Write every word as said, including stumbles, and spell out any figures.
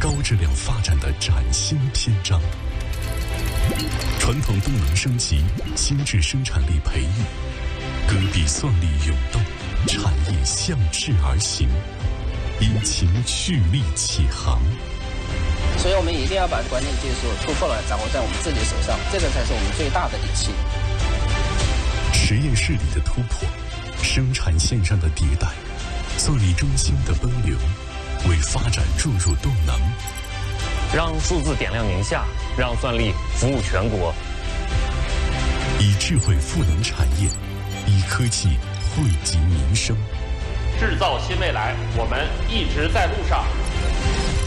高质量发展的崭新篇章。传统动能升级，新质生产力培育，戈壁算力涌动，产业向志而行，引擎蓄力起航。 所以我们一定要把关键技术突破了掌握在我们自己手上，这个才是我们最大的底气。 实验室里的突破，生产线上的迭代，算力中心的奔流，为发展注入动能， 让数字点亮宁夏，让算力服务全国。 以智慧赋能产业，以科技惠及民生。 制造新未来，我们一直在路上。